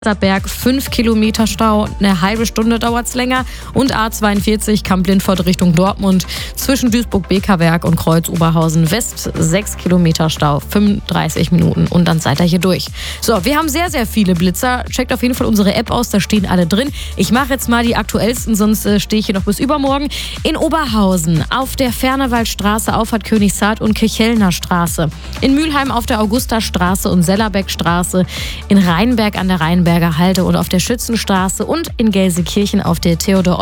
Berg 5 Kilometer Stau, eine halbe Stunde dauert es länger. Und A42 Kamp-Lindfort Richtung Dortmund zwischen Duisburg-Bekerwerk und Kreuz Oberhausen West 6 Kilometer Stau, 35 Minuten und dann seid ihr hier durch. So, wir haben sehr, sehr viele Blitzer. Checkt auf jeden Fall unsere App aus, da stehen alle drin. Ich mache jetzt mal die aktuellsten, sonst stehe ich hier noch bis übermorgen. In Oberhausen auf der Fernewaldstraße, Auffahrt Königshardt und Kirchhellner Straße. In Mülheim auf der Augustastraße und Sellerbeckstraße. In Rheinberg an der Rheinberger Halde und auf der Schützenstraße und in Gelsenkirchen auf der Theodor